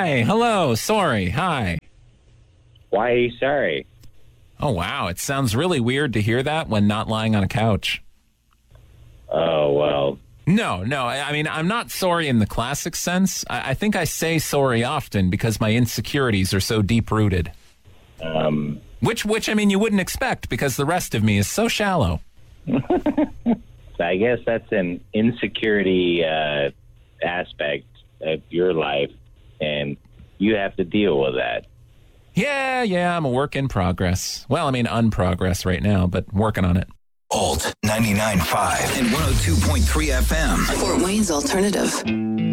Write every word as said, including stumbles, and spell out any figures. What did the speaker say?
Hi. Hello. Sorry. Hi. Why are you sorry? Oh, wow. It sounds really weird to hear that when not lying on a couch. Oh, well. No, no. I I mean, I'm not sorry in the classic sense. I, I think I say sorry often because my insecurities are so deep-rooted. Um, Which, which, I mean, you wouldn't expect because the rest of me is so shallow. so I guess that's an insecurity uh, aspect of your life, and you have to deal with that. Yeah, yeah, I'm a work in progress. Well, I mean, unprogress right now, but working on it. Alt ninety-nine point five and one oh two point three F M. Fort Wayne's Alternative.